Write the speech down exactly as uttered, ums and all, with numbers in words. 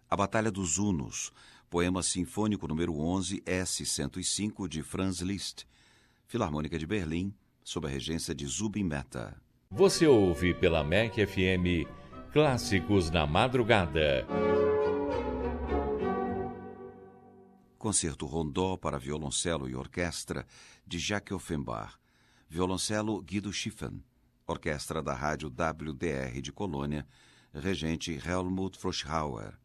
A Batalha dos Hunos, poema sinfônico número onze, S cento e cinco, de Franz Liszt, Filarmônica de Berlim, sob a regência de Zubin Mehta. Você ouve pela M E C F M Clássicos na Madrugada. Concerto Rondó para violoncelo e orquestra, de Jacques Offenbach. Violoncelo Guido Schiffen. Orquestra da Rádio W D R de Colônia. Regente Helmut Froschauer.